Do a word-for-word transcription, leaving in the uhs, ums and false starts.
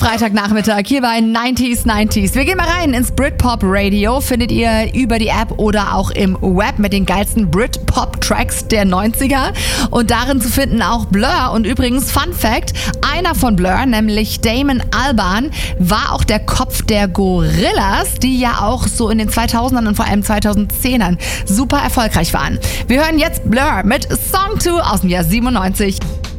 Freitagnachmittag hier bei neunzig neunzig. Wir gehen mal rein ins Britpop Radio. Findet ihr über die App oder auch im Web mit den geilsten Britpop-Tracks der neunziger. Und darin zu finden auch Blur. Und übrigens, Fun Fact, einer von Blur, nämlich Damon Albarn, war auch der Kopf der Gorillaz, die ja auch so in den zweitausendern und vor allem zweitausendzehnern super erfolgreich waren. Wir hören jetzt Blur mit Song zwei aus dem Jahr siebenundneunzig.